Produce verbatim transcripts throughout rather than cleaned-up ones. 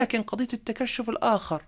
لكن قضية التكشف الآخر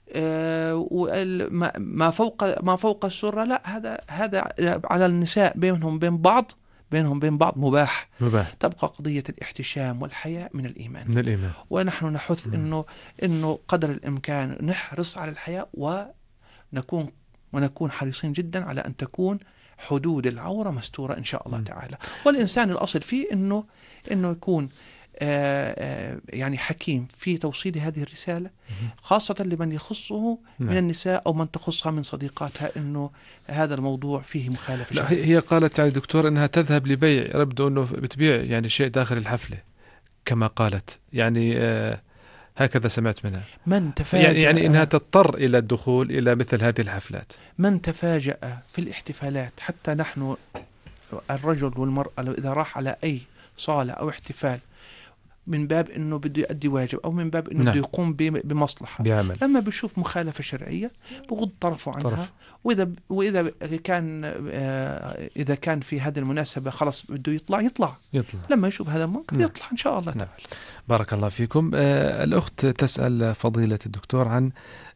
آه، وال- ما ما فوق ما فوق السرة، لا، هذا هذا على النساء بينهم بين بعض بينهم بين بعض مباح. مباح. تبقى قضية الاحتشام والحياء من الإيمان، من الإيمان. ونحن نحث مم. إنه إنه قدر الإمكان نحرص على الحياء، ونكون ونكون حريصين جدا على أن تكون حدود العورة مستورة إن شاء الله مم. تعالى. والإنسان الأصل فيه إنه إنه يكون آه، آه، يعني حكيم في توصيل هذه الرسالة، مم. خاصة لمن يخصه من نعم. النساء أو من تخصها من صديقاتها، إنه هذا الموضوع فيه مخالفة لا، شرعية. هي هي قالت يعني دكتور انها تذهب لبيع، يبدو انه بتبيع يعني شيء داخل الحفلة كما قالت، يعني آه هكذا سمعت منها. من يعني يعني انها تفاجأ تضطر الى الدخول الى مثل هذه الحفلات. من تفاجأ في الاحتفالات، حتى نحن الرجل والمرأة لو إذا راح على أي صالة أو احتفال من باب انه بده يؤدي واجب او من باب انه نعم. بده يقوم ب- بمصلحه، بعمل. لما بيشوف مخالفه شرعيه بغض طرفه عنها. طرف. واذا واذا كان آه، اذا كان في هذه المناسبه خلص بده يطلع يطلع يطلع. لما يشوف هذا المنكر نعم. يطلع ان شاء الله نعم. تعالى. بارك الله فيكم. آه الأخت تسأل فضيلة الدكتور عن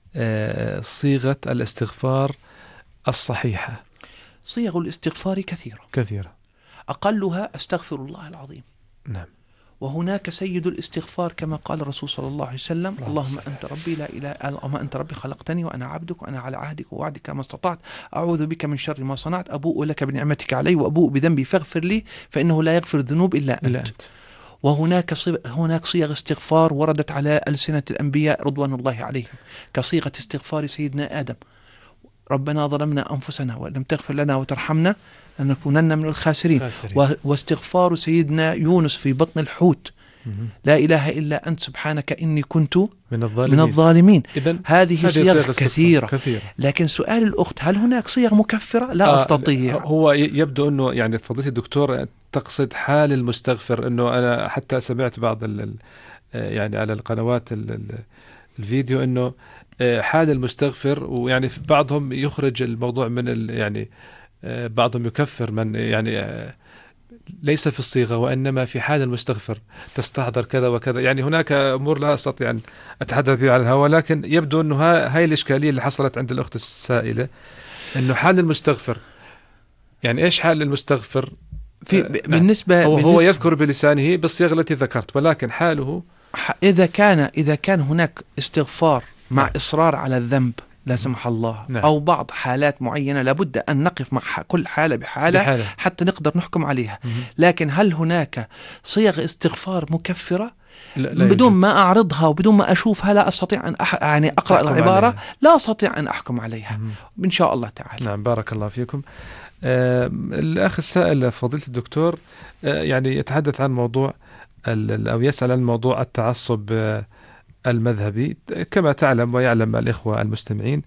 آه صيغة الاستغفار الصحيحة. صيغ الاستغفار كثيره، كثيرة. اقلها استغفر الله العظيم، نعم. وهناك سيد الاستغفار كما قال الرسول صلى الله عليه وسلم: اللهم اللهم صل. أنت ربي لا إله اللهم أنت ربي خلقتني وأنا عبدك وأنا على عهدك ووعدك ما استطعت، أعوذ بك من شر ما صنعت، أبوء لك بنعمتك علي وأبوء بذنبي فاغفر لي فإنه لا يغفر الذنوب إلا أنت. إلا أنت. وهناك صيغ هناك صيغ استغفار وردت على ألسنة الأنبياء رضوان الله عليهم، كصيغة استغفار سيدنا آدم: ربنا ظلمنا أنفسنا وإن لم تغفر لنا وترحمنا لنكونن من الخاسرين. خاسرين. و- واستغفار سيدنا يونس في بطن الحوت: مهم. لا إله إلا أنت سبحانك إني كنت من الظالمين. من الظالمين. إذن هذه صيغ استغفار كثيرة. كثيرة. لكن سؤال الأخت: هل هناك صيغ مكفرة؟ لا آه أستطيع. هو ي- يبدو أنه يعني فضيلة الدكتور تقصد حال المستغفر، أنه أنا حتى سمعت بعض ال ال- آه يعني على القنوات ال ال الفيديو أنه آه حال المستغفر، ويعني في بعضهم يخرج الموضوع من ال يعني آه بعضهم يكفر من يعني آه ليس في الصيغة وإنما في حال المستغفر تستحضر كذا وكذا. يعني هناك أمور لا أستطيع أن أتحدث فيها على الهواء، لكن يبدو أنه ها- هاي الإشكالية اللي حصلت عند الأخت السائلة، أنه حال المستغفر، يعني إيش حال المستغفر؟ في آه ب- نعم. بالنسبة, هو, هو بالنسبة يذكر بلسانه بالصيغة التي ذكرت، ولكن حاله ح- إذا كان إذا كان هناك استغفار مع نعم. إصرار على الذنب لا سمح الله، نعم. أو بعض حالات معينة لابد أن نقف مع ح- كل حالة بحالة بحاله. حتى نقدر نحكم عليها. مهم. لكن هل هناك صيغ استغفار مكفرة؟ لا لا بدون يوجد. ما أعرضها وبدون ما أشوفها لا أستطيع أن أح... يعني أقرأ تحكم العبارة عليها. لا أستطيع أن أحكم عليها مهم. إن شاء الله تعالى. نعم. بارك الله فيكم. آه الأخ السائل فضيلة الدكتور آه يعني يتحدث عن موضوع ال- ال- أو يسأل عن موضوع التعصب آه المذهبي. كما تعلم ويعلم الإخوة المستمعين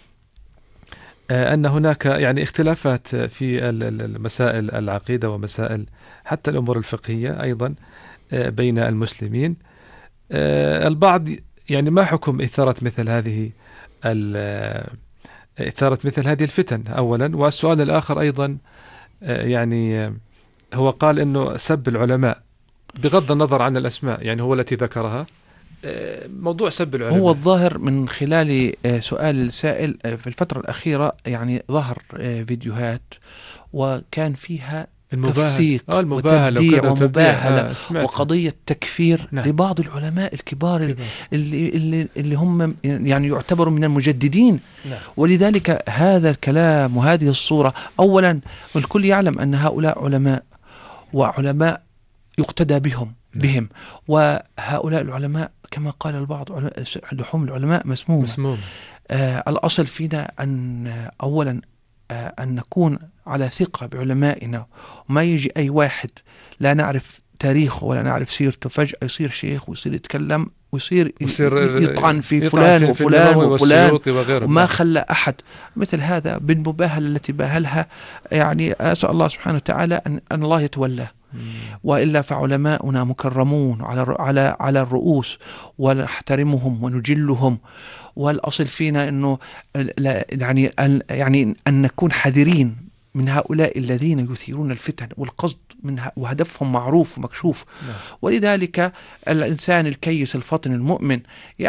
آه أن هناك يعني اختلافات في ال- ال- المسائل العقيدة ومسائل حتى الأمور الفقهية أيضا آه بين المسلمين. آه البعض يعني ما حكم إثارة مثل هذه ال- إثارة مثل هذه الفتن أولا، والسؤال الآخر أيضا آه، يعني آه، هو قال إنه سب العلماء بغض النظر عن الأسماء، يعني هو التي ذكرها آه، موضوع سب العلماء. هو الظاهر من خلال آه، سؤال السائل آه، في الفترة الأخيرة يعني ظهر آه، فيديوهات وكان فيها تفسيق آه المباهلة وتبديع وكذا وتبديع. ومباهلة آه سمعت. وقضية تكفير نعم. لبعض العلماء الكبار كبار. اللي, اللي, اللي هم يعني يعتبروا من المجددين. نعم. ولذلك هذا الكلام وهذه الصورة، أولا الكل يعلم أن هؤلاء علماء وعلماء يقتدى بهم بهم وهؤلاء العلماء كما قال البعض علماء لحوم العلماء مسمومة. مسموم. آه الأصل فينا أن آه أولا آه أن نكون على ثقة بعلمائنا، وما يجي أي واحد لا نعرف تاريخه ولا نعرف سيرته فجأة يصير شيخ ويصير يتكلم ويصير يطعن في فلان وفلان وفلان وما خلى أحد. مثل هذا بالمباهلة التي باهلها يعني أسأل الله سبحانه وتعالى أن, أن الله يتولاه. وإلا فعلماؤنا مكرمون على على على الرؤوس ونحترمهم ونجلهم. والأصل فينا إنه يعني أن يعني أن نكون حذرين من هؤلاء الذين يثيرون الفتن، والقصد منها وهدفهم معروف ومكشوف. نعم. ولذلك الإنسان الكيس الفطن المؤمن